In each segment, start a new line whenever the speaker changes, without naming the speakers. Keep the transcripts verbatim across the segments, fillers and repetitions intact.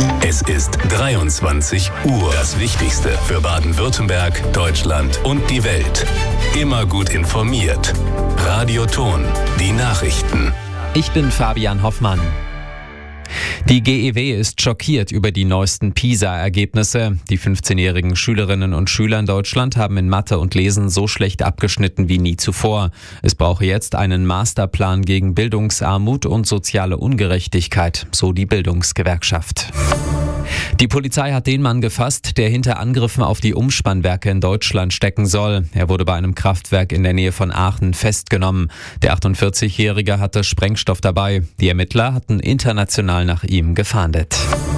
Es ist dreiundzwanzig Uhr. Das Wichtigste für Baden-Württemberg, Deutschland und die Welt. Immer gut informiert. Radio Ton, die Nachrichten.
Ich bin Fabian Hoffmann. Die G E W ist schockiert über die neuesten PISA-Ergebnisse. Die fünfzehnjährigen Schülerinnen und Schüler in Deutschland haben in Mathe und Lesen so schlecht abgeschnitten wie nie zuvor. Es brauche jetzt einen Masterplan gegen Bildungsarmut und soziale Ungerechtigkeit, so die Bildungsgewerkschaft. Die Polizei hat den Mann gefasst, der hinter Angriffen auf die Umspannwerke in Deutschland stecken soll. Er wurde bei einem Kraftwerk in der Nähe von Aachen festgenommen. Der achtundvierzigjährige hatte Sprengstoff dabei. Die Ermittler hatten international nach ihm gefahndet.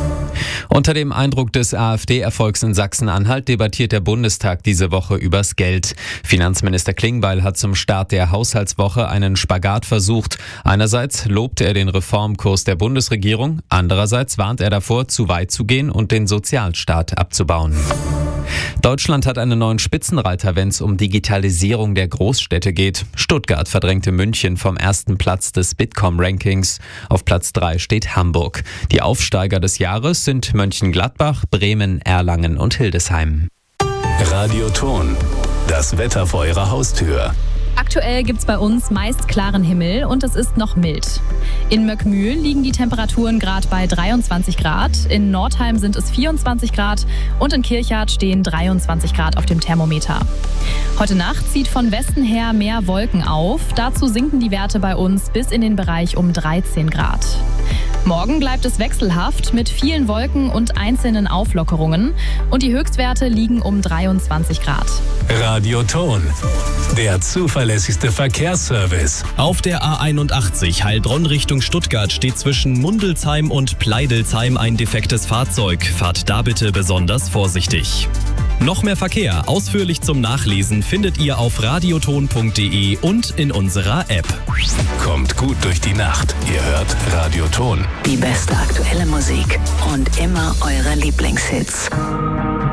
Unter dem Eindruck des AfD-Erfolgs in Sachsen-Anhalt debattiert der Bundestag diese Woche übers Geld. Finanzminister Klingbeil hat zum Start der Haushaltswoche einen Spagat versucht. Einerseits lobt er den Reformkurs der Bundesregierung, andererseits warnt er davor, zu weit zu gehen und den Sozialstaat abzubauen. Deutschland hat einen neuen Spitzenreiter, wenn es um Digitalisierung der Großstädte geht. Stuttgart verdrängte München vom ersten Platz des Bitkom-Rankings. Auf Platz drei steht Hamburg. Die Aufsteiger des Jahres sind Mönchengladbach, Bremen, Erlangen und Hildesheim.
Radio Ton, das Wetter vor Ihrer Haustür.
Aktuell gibt es bei uns meist klaren Himmel und es ist noch mild. In Möckmühl liegen die Temperaturen gerade bei dreiundzwanzig Grad, in Nordheim sind es vierundzwanzig Grad und in Kirchhardt stehen dreiundzwanzig Grad auf dem Thermometer. Heute Nacht zieht von Westen her mehr Wolken auf, dazu sinken die Werte bei uns bis in den Bereich um dreizehn Grad. Morgen bleibt es wechselhaft mit vielen Wolken und einzelnen Auflockerungen und die Höchstwerte liegen um dreiundzwanzig Grad.
Radio Ton, der zuverlässigste Verkehrsservice.
Auf der A einundachtzig Heilbronn Richtung Stuttgart steht zwischen Mundelsheim und Pleidelsheim ein defektes Fahrzeug. Fahrt da bitte besonders vorsichtig. Noch mehr Verkehr, ausführlich zum Nachlesen, findet ihr auf radioton punkt de und in unserer App.
Kommt gut durch die Nacht. Ihr hört Radio Ton.
Die beste aktuelle Musik und immer eure Lieblingshits.